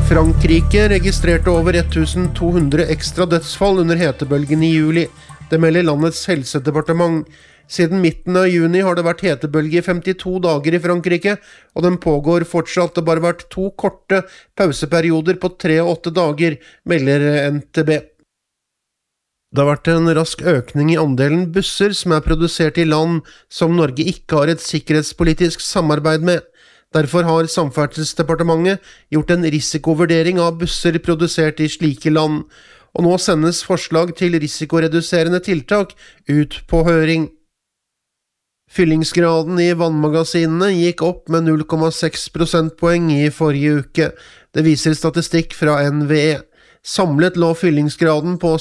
Frankrike registrerte over 1200 ekstra dødsfall under hetebølgen i juli. Det melder landets helsedepartement. Siden midten av juni har det vært hetebølge i 52 dager i Frankrike, og den pågår fortsatt. Det bare vært 2 korte pauseperioder på 3 og 8 dager, melder NTB. Det har vært en rask økning i andelen busser som er produsert i land som Norge ikke har et sikkerhetspolitisk samarbeid med. Derfor har Samferdselsdepartementet gjort en risikovurdering av busser produsert i slike land, og nå sendes forslag til risikoreduserende tiltak ut på høring. Fyllingsgraden i vannmagasinene gikk opp med 0,6 prosentpoeng i forrige uke. Det viser statistikk fra NVE. Samlet lå fyllingsgraden på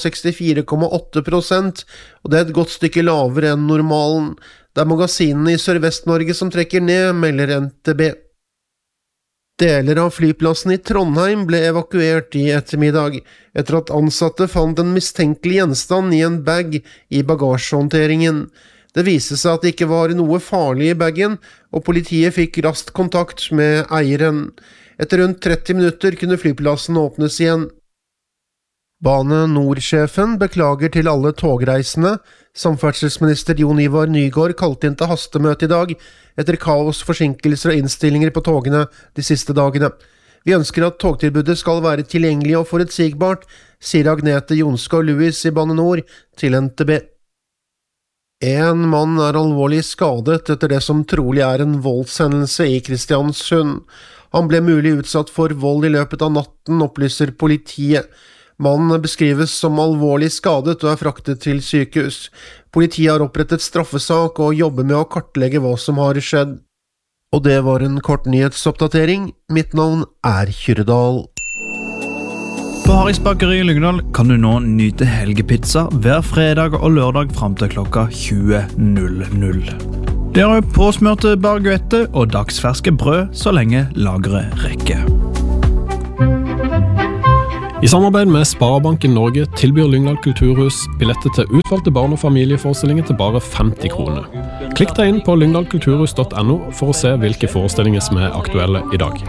64,8%, og det er et godt stykke lavere enn normalen. Det er magasinene i Sørvest-Norge som trekker ned, melder NTB. Deler av flyplassen i Trondheim ble evakuert i ettermiddag, etter at ansatte fant en mistenkelig gjenstand i en bag i bagasjehåndteringen. Det viste seg at det ikke var noe farlig i bagen, og politiet fikk raskt kontakt med eieren. Etter rundt 30 minutter kunne flyplassen åpnes igjen. Bane Nor-sjefen beklager til alle togreisende. Samferdselsminister Jon Ivar Nygård kalte inn til hastemøte i dag, etter kaos, forsinkelser og innstillinger på togene de siste dagene. Vi ønsker at togtilbudet skal være tilgjengelig og forutsigbart, sier Agnete Jonskov Lewis i Bane Nor til NTB. En mann er alvorlig skadet etter det som trolig er en voldshendelse i Kristiansund. Han ble mulig utsatt for vold i løpet av natten, opplyser politiet. Mannen beskrives som alvorlig skadet og er fraktet til sykehus. Politiet har opprettet straffesak og jobber med å kartlegge hva som har skjedd. Og det var en kort nyhetsoppdatering. Mitt navn er Kyrdal. På Harris Bakeri i Lyngdal kan du nå nyte helgepizza hver fredag og lørdag frem til klokka 20.00. Det er påsmørte baguette og dagsferske brød så lenge lageret rekker. I samarbeid med Sparebanken Norge tilbyr Lyngdal Kulturhus billetter til utvalgte barn- og familieforestillinger til bare 50 kroner. Klikk deg inn på lyngdalkulturhus.no for å se hvilke forestillinger som er aktuelle i dag.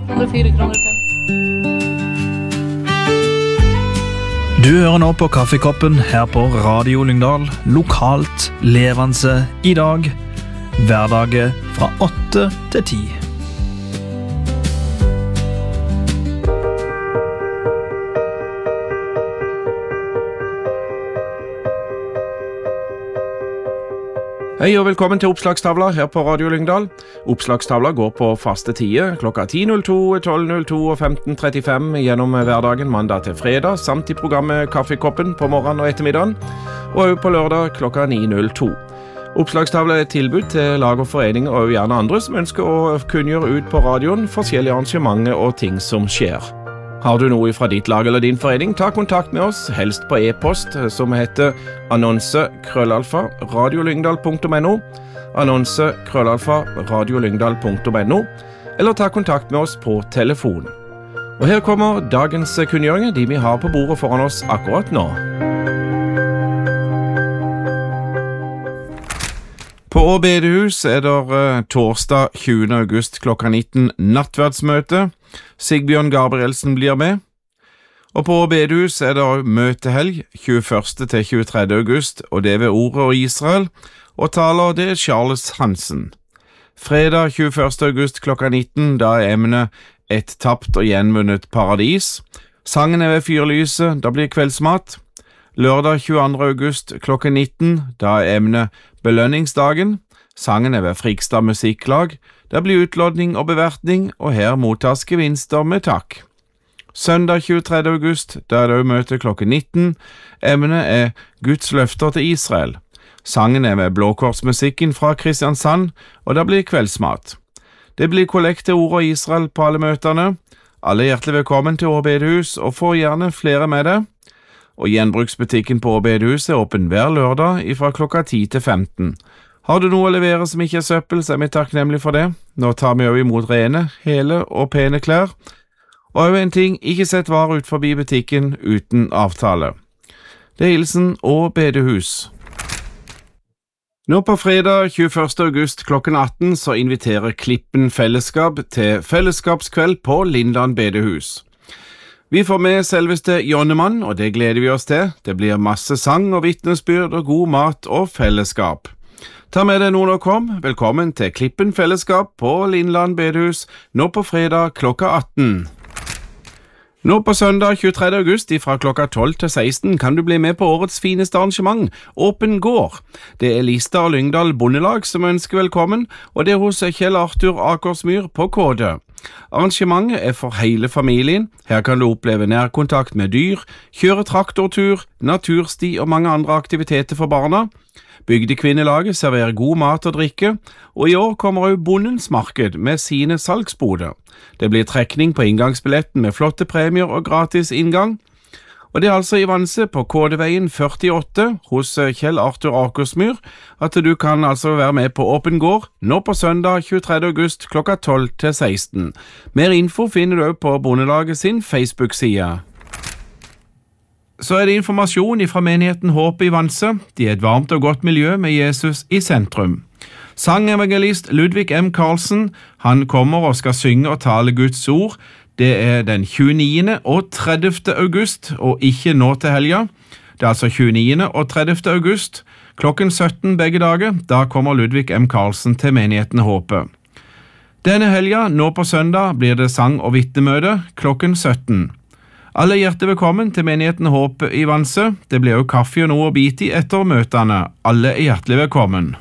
Du hører nå på Kaffekoppen her på Radio Lyngdal, lokalt, levende i dag, hverdager fra 8 til 10. Hei og velkommen til Oppslagstavla her på Radio Lyngdal. Oppslagstavla går på faste tider, klokka 10.02, 12.02 og 15.35 gjennom hverdagen mandag til fredag, samt i programmet Kaffekoppen på morgenen og ettermiddagen, og også på lørdag klokka 9.02. Oppslagstavla er et tilbud til lag og foreninger og gjerne andre som ønsker å kunngjøre ut på radioen forskjellige arrangementer og ting som skjer. Har du noe fra ditt lag eller din forening, ta kontakt med oss, helst på e-post, som heter annonse@radiolyngdal.no, annonse@radiolyngdal.no, eller ta kontakt med oss på telefon. Og her kommer dagens kunngjøringer, de vi har på bordet foran oss akkurat nå. På Åbedehus er det torsdag 20. august klokka 19 nattverdsmøte. Sigbjørn Gabrielsen blir med. Og på Åbedehus er det møtehelg 21. til 23. august, og det er ved Ordet og Israel, og taler det er Charles Hansen. Fredag 21. august klokka 19, da er emnet Et tapt og gjenvunnet paradis. Sangen er ved fyrlyset, da blir kveldsmat. Lørdag 22. august klokka 19, da er emnet Belønningsdagen. Sangen er ved Frikstad Musikklag. Der blir utlodning og bevertning, og her mottas gevinster med takk. Søndag 23. august, da er det også møte klokka 19. Emnet er Guds løfter til Israel. Sangen er med Blåkorsmusikken fra Kristiansand, og der blir kveldsmat. Det blir kollekt til Ordet og Israel på alle møtene. Alle er hjertelig velkommen til Åbedehus, og får gjerne flere med det. Og gjenbruksbutikken på Åbedehus er åpen hver lørdag fra klokka 10 til 15. Har du noe å levere som ikke er søppel, så er vi takknemlige for det. Nå tar vi også imot rene, hele og pene klær. Og også en ting, ikke sett varer ut forbi butikken uten avtale. Det er hilsen Åbedehus. Nå på fredag 21. august klokken 18 så inviterer Klippen Fellesskap til fellesskapskveld på Lindland bedehus. Vi får med selveste Jonnemann, og det gleder vi oss til. Det blir masse sang og vitnesbyrd og god mat og fellesskap. Ta med deg noen og kom. Velkommen til Klippen fellesskap på Lindland bedehus, nå på fredag klokka 18. Nå på søndag 23. august fra klokka 12 til 16 kan du bli med på årets fineste arrangement, Åpen gård. Det er Lista og Lyngdal Bondelag som ønsker velkommen, og det er hos Kjell Arthur Akersmyr på KD. Arrangementet er for hele familien. Her kan du oppleve nærkontakt med dyr, kjøre traktortur, natursti og mange andre aktiviteter for barna. Bygdekvinnelaget serverer god mat og drikke, og i år kommer også Bondens marked med sine salgsboder. Det blir trekning på inngangsbilletten med flotte premier og gratis inngang. Og det er altså i Vanse på KD-veien 48 hos Kjell Arthur Akersmyr at du kan altså være med på Åpen gård nå på søndag 23. august klokka 12 til 16. Mer info finner du også på Bondelaget sin Facebook-side. Så er det informasjon fra menigheten Håpet i Vanse. De er et varmt og godt miljø med Jesus i sentrum. Sangevangelist Ludvig M. Karlsen, han kommer og skal synge og tale Guds ord. Det er den 29. og 30. august, og ikke nå til helga. Det er altså 29. og 30. august, klokken 17 begge dager. Da kommer Ludvig M. Karlsen til menigheten Håpet. Denne helga, nå på søndag, blir det sang- og vitnemøte klokken 17. Alle er hjertelig velkommen til menigheten Håpet i Vanse. Det blir også kaffe og noe å bite i etter møtene. Alle er hjertelig velkommen.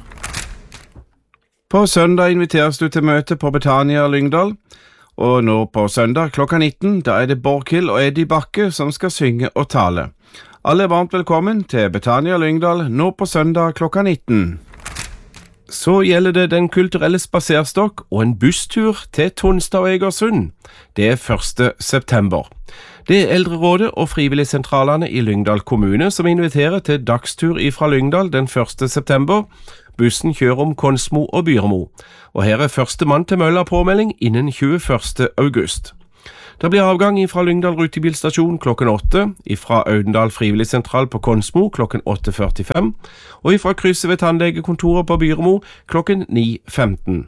På søndag inviteres du til møte på Betania Lyngdal. Og nå på søndag klokka 19, da er det Borghild og Eddie Bakke som skal synge og tale. Alle er varmt velkommen til Betania Lyngdal nå på søndag klokka 19. Så gjelder det Den kulturelle spaserstokk og en busstur til Tonstad og Egersund. Det er 1. september. Det er Eldrerådet og frivilligsentralene i Lyngdal kommune som inviterer til dagstur fra Lyngdal den 1. september. Bussen kjører om Konsmo og Byrmo, og her er første mann til mølla påmelding innen 21. august. Det blir avgang fra Lyngdal rutebilstasjon klokken 8, fra Audendal frivilligsentral på Konsmo klokken 8.45, og fra krysset ved tannlegekontoret på Byrmo klokken 9.15.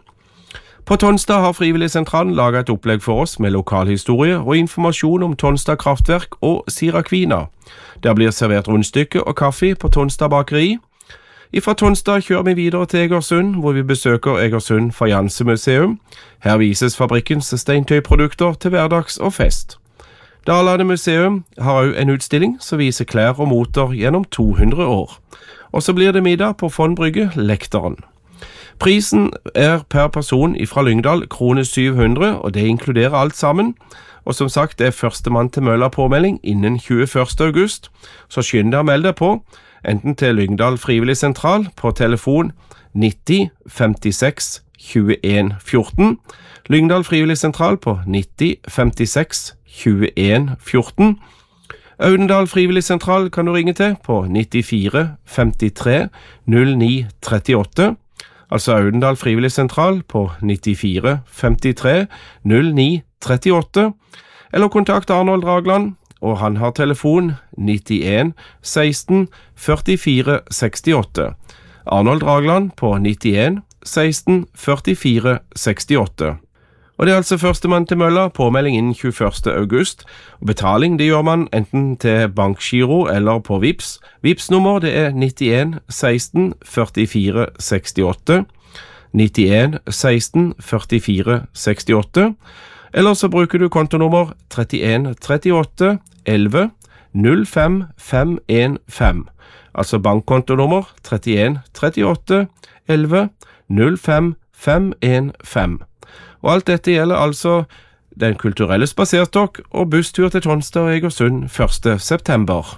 På Tonstad har frivilligsentralen laget et opplegg for oss med lokalhistorie og informasjon om Tonstad kraftverk og Sirakvina. Der blir servert rundstykke og kaffe på Tonstad bakeri. Fra Tonstad kjører vi videre til Egersund, hvor vi besøker Egersund Fajansemuseum. Her vises fabrikkens steintøyprodukter til hverdags og fest. Dalane museum har også en utstilling som viser klær og moter gjennom 200 år. Og så blir det middag på Fond Brygge, Lekteren. Prisen er per person fra Lyngdal kroner 700, og det inkluderer alt sammen. Og som sagt, det er første mann til mølla påmelding innen 21. august, så skynd deg å melde deg på, enten til Lyngdal frivilligsentral på telefon 90 56 21 14, Lyngdal frivilligsentral på 90 56 21 14, Audendal frivilligsentral kan du ringe til på 94 53 09 38, altså Audendal frivilligsentral på 94 53 09 38, eller kontakt Arnold Dragland, og han har telefon 91 16 44 68. Arnold Dragland på 91 16 44 68. Og det er altså førstemann til mølla, påmelding innen 21. august, og betaling det gjør man enten til bankgiro eller på Vips. Vips-nummer det er 91 16 44 68, 91 16 44 68, eller så bruker du kontonummer 31 38 11 05 515, altså bankkontonummer 31 38 11 05 515. Og alt dette gjelder altså Den kulturelle spaserstokk og busstur til Tonstad og Egersund 1. september.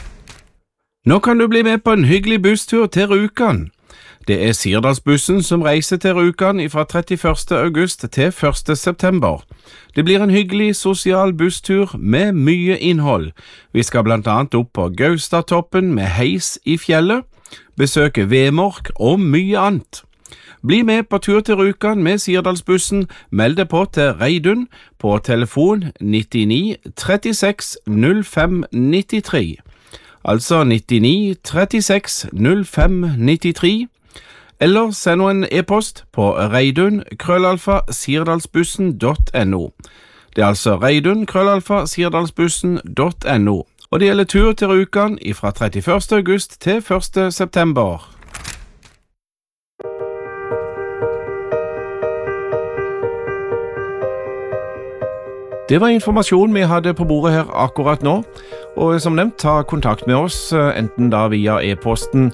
Nå kan du bli med på en hyggelig busstur til Rjukan. Det er Sirdalsbussen som reiser til Rjukan fra 31. august til 1. september. Det blir en hyggelig sosial busstur med mye innhold. Vi skal blant annet opp på Gaustatoppen med heis i fjellet, besøke Vemork og mye annet. Bli med på tur til Rjukan med Sirdalsbussen, meld deg på til Reidun på telefon 99 36 05 93, altså 99 36 05 93, eller send en e-post på reidun@sirdalsbussen.no. Det altså reidun@sirdalsbussen.no, og det gjelder tur til Rjukan fra 31. august til 1. september. Det var informasjon vi hadde på bordet her akkurat nå, og som nevnt, ta kontakt med oss, enten da via e-posten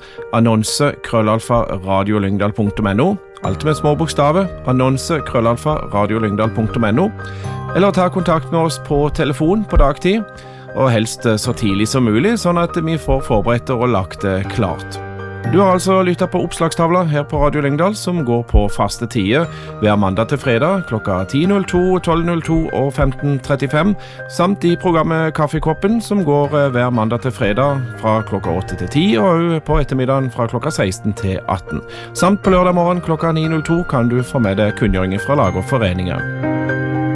annonse@radiolyngdal.no, alt med små bokstaver, annonse@radiolyngdal.no, eller ta kontakt med oss på telefon på dagtid, og helst så tidlig som mulig, sånn at vi får forberedt og lagt det klart. Du har altså lyttet på oppslagstavla her på Radio Lyngdal, som går på faste tider hver mandag til fredag klokka 10.02, 12.02 og 15.35, samt i programmet Kaffekoppen, som går hver mandag til fredag fra klokka 8 til 10, og på ettermiddagen fra klokka 16 til 18. Samt på lørdag morgen klokka 9.02 kan du få med deg kunngjøringer fra lag og foreninger.